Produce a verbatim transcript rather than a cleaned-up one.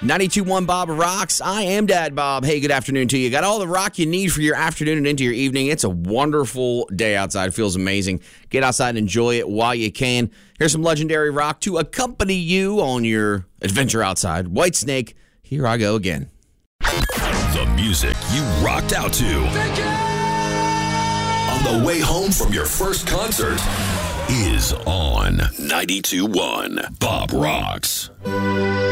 ninety-two point one Bob Rocks. I am Dad Bob. Hey, good afternoon to you. Got all the rock you need for your afternoon and into your evening. It's a wonderful day outside. It feels amazing. Get outside and enjoy it while you can. Here's some legendary rock to accompany you on your adventure outside. Whitesnake, here I go again. The music you rocked out to on the way home from your first concert is on ninety-two point one Bob Rocks.